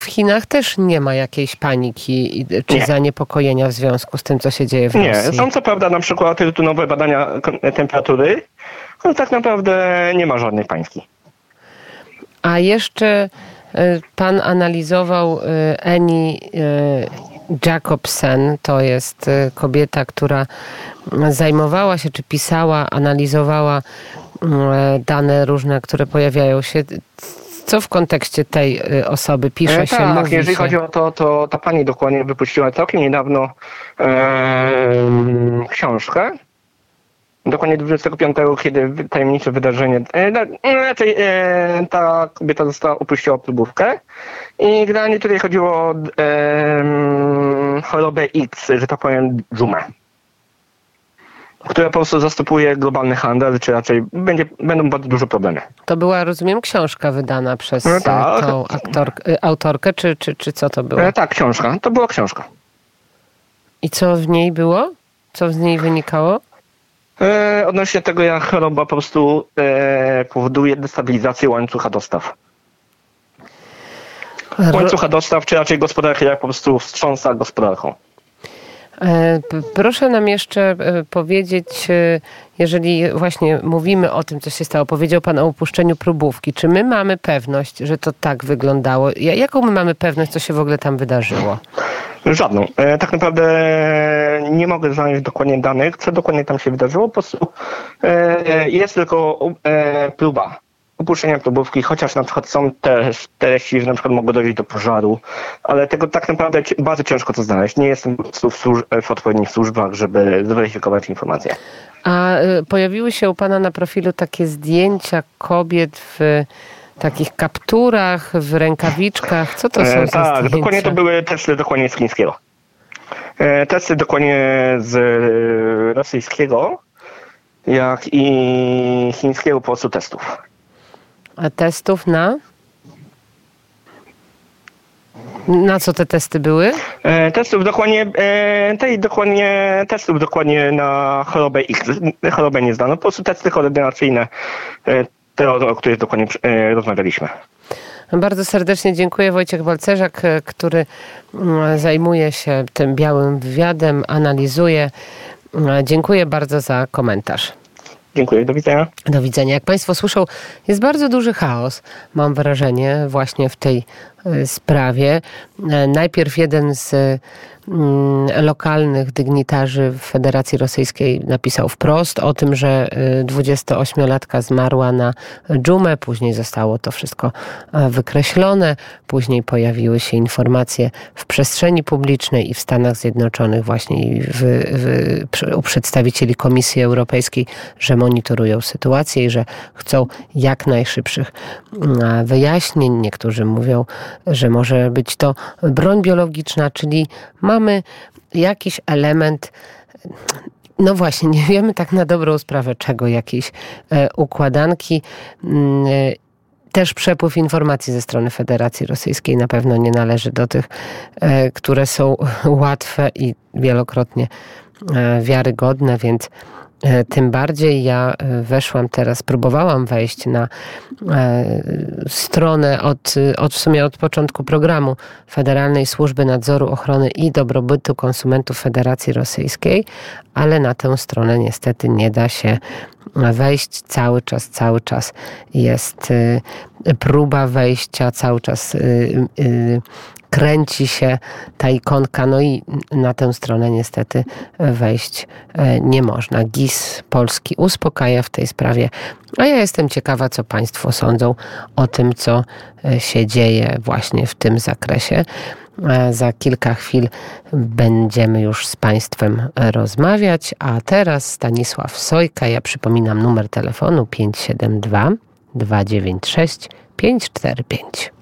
w Chinach też nie ma jakiejś paniki czy zaniepokojenia w związku z tym, co się dzieje w Rosji? Nie, są co prawda na przykład rutynowe badania temperatury, ale tak naprawdę nie ma żadnej paniki. A jeszcze pan analizował Annie Jacobsen, to jest kobieta, która zajmowała się, czy pisała, analizowała dane różne, które pojawiają się. Co w kontekście tej osoby pisze się, tak, mówi jeżeli się? chodzi o to ta pani dokładnie wypuściła całkiem niedawno książkę. Dokładnie 25, kiedy tajemnicze wydarzenie, raczej ta kobieta opuściła próbówkę i generalnie tutaj chodziło o chorobę X, że tak powiem dżumę, która po prostu zastępuje globalny handel, czy raczej będą bardzo duże problemy. To była, rozumiem, książka wydana przez tą autorkę, czy co to było? Tak, książka. To była książka. I co w niej było? Co z niej wynikało? Odnośnie tego, jak choroba po prostu powoduje destabilizację łańcucha dostaw. Łańcucha dostaw, czy raczej gospodarki, jak po prostu wstrząsa gospodarką. Proszę nam jeszcze powiedzieć, jeżeli właśnie mówimy o tym, co się stało, powiedział pan o upuszczeniu próbówki. Czy my mamy pewność, że to tak wyglądało? Jaką my mamy pewność, co się w ogóle tam wydarzyło? Żadną. Tak naprawdę nie mogę znaleźć dokładnie danych, co dokładnie tam się wydarzyło. Po prostu jest tylko próba upuszczenia próbówki, chociaż na przykład są też treści, że na przykład mogło dojść do pożaru, ale tego tak naprawdę bardzo ciężko to znaleźć. Nie jestem po prostu w odpowiednich służbach, żeby zweryfikować informacje. A pojawiły się u pana na profilu takie zdjęcia kobiet w takich kapturach, w rękawiczkach. Co to są za tak, zdjęcia? Dokładnie to były testy dokładnie z chińskiego. Testy dokładnie z rosyjskiego, jak i chińskiego po prostu testów. A testów na? Na co te testy były? Testów dokładnie na chorobę X. Chorobę nie znano. Po prostu testy koordynacyjne, te, o których dokładnie rozmawialiśmy. Bardzo serdecznie dziękuję. Wojciech Balcerzak, który zajmuje się tym białym wywiadem, analizuje. Dziękuję bardzo za komentarz. Dziękuję, do widzenia. Do widzenia. Jak państwo słyszą, jest bardzo duży chaos, mam wrażenie, właśnie w tej sprawie. Najpierw jeden z lokalnych dygnitarzy w Federacji Rosyjskiej napisał wprost o tym, że 28-latka zmarła na dżumę. Później zostało to wszystko wykreślone. Później pojawiły się informacje w przestrzeni publicznej i w Stanach Zjednoczonych właśnie u przedstawicieli Komisji Europejskiej, że monitorują sytuację i że chcą jak najszybszych wyjaśnień. Niektórzy mówią, że może być to broń biologiczna, czyli mamy jakiś element, no właśnie, nie wiemy tak na dobrą sprawę czego, jakiejś układanki. Też przepływ informacji ze strony Federacji Rosyjskiej na pewno nie należy do tych, które są łatwe i wielokrotnie wiarygodne, więc tym bardziej ja próbowałam wejść na stronę w sumie od początku programu Federalnej Służby Nadzoru Ochrony i Dobrobytu Konsumentów Federacji Rosyjskiej, ale na tę stronę niestety nie da się wejść. Cały czas jest próba wejścia, cały czas kręci się ta ikonka, no i na tę stronę niestety wejść nie można. GIS Polski uspokaja w tej sprawie, a ja jestem ciekawa, co państwo sądzą o tym, co się dzieje właśnie w tym zakresie. Za kilka chwil będziemy już z państwem rozmawiać, a teraz Stanisław Sojka. Ja przypominam numer telefonu 572 296 545.